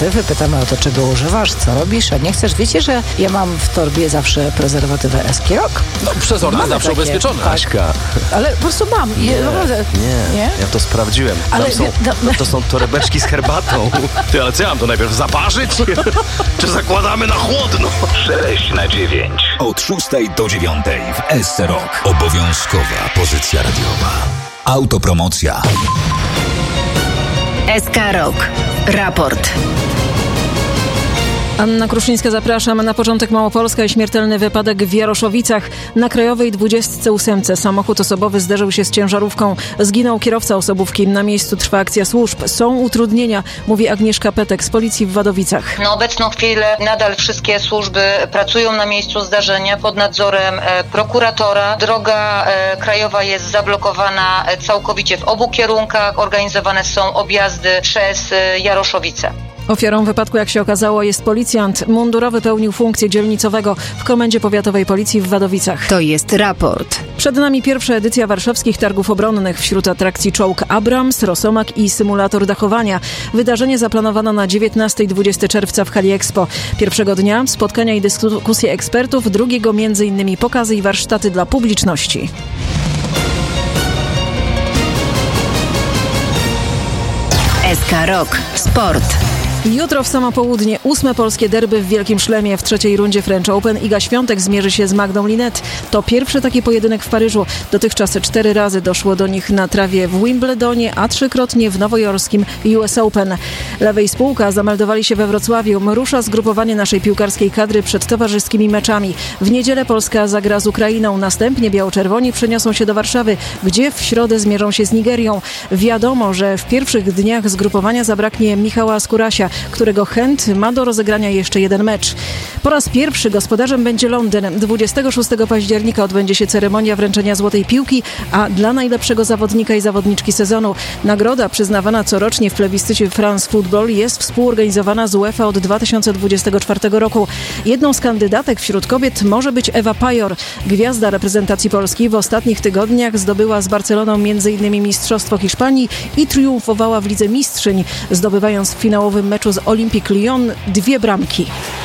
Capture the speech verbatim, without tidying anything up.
prezerwatywy, pytamy o to, czego używasz, co robisz, a nie chcesz. Wiecie, że ja mam w torbie zawsze prezerwatywę Eskirock? No przezornie, zawsze takie ubezpieczone. Tak. Aśka. Ale po prostu mam. Nie, naprawdę. nie, nie, ja to sprawdziłem. Tam Ale są, no, to są torebeczki z herbatą. Ty, ale co ja mam to najpierw zaparzyć? Czy zakładamy na chłodno? sześć na dziewięć. Od szóstej do dziewiątej w S C Rock. Obowiązkowa pozycja radiowa. Autopromocja. S K Rock. Raport. Anna Kruszyńska, zapraszam. Na początek Małopolska i śmiertelny wypadek w Jaroszowicach. Na Krajowej dwudziestce ósemce samochód osobowy zderzył się z ciężarówką. Zginął kierowca osobówki. Na miejscu trwa akcja służb. Są utrudnienia, mówi Agnieszka Petek z policji w Wadowicach. Na obecną chwilę nadal wszystkie służby pracują na miejscu zdarzenia pod nadzorem e, prokuratora. Droga e, krajowa jest zablokowana całkowicie w obu kierunkach. Organizowane są objazdy przez e, Jaroszowice. Ofiarą wypadku, jak się okazało, jest policjant. Mundurowy pełnił funkcję dzielnicowego w Komendzie Powiatowej Policji w Wadowicach. To jest raport. Przed nami pierwsza edycja warszawskich targów obronnych. Wśród atrakcji czołg Abrams, Rosomak i symulator dachowania. Wydarzenie zaplanowano na dziewiętnastego i dwudziestego czerwca w hali Expo. Pierwszego dnia spotkania i dyskusje ekspertów, drugiego między innymi pokazy i warsztaty dla publiczności. S K Rock. Sport. Jutro w samo południe ósme polskie derby w Wielkim Szlemie. W trzeciej rundzie French Open Iga Świątek zmierzy się z Magdą Linette. To pierwszy taki pojedynek w Paryżu. Dotychczas cztery razy doszło do nich na trawie w Wimbledonie, a trzykrotnie w nowojorskim U S Open. Lewej spółka zameldowali się we Wrocławiu. Rusza zgrupowanie naszej piłkarskiej kadry przed towarzyskimi meczami. W niedzielę Polska zagra z Ukrainą. Następnie biało-czerwoni przeniosą się do Warszawy, gdzie w środę zmierzą się z Nigerią. Wiadomo, że w pierwszych dniach zgrupowania zabraknie Michała Skórasia, którego Chęt ma do rozegrania jeszcze jeden mecz. Po raz pierwszy gospodarzem będzie Londyn. dwudziestego szóstego października odbędzie się ceremonia wręczenia Złotej Piłki, a dla najlepszego zawodnika i zawodniczki sezonu nagroda przyznawana corocznie w plebiscycie France Football jest współorganizowana z UEFA od dwa tysiące dwudziestego czwartego roku. Jedną z kandydatek wśród kobiet może być Ewa Pajor. Gwiazda reprezentacji Polski w ostatnich tygodniach zdobyła z Barceloną między innymi Mistrzostwo Hiszpanii i triumfowała w Lidze Mistrzyń, zdobywając w finałowym meczu z Olympique Lyon dwie bramki.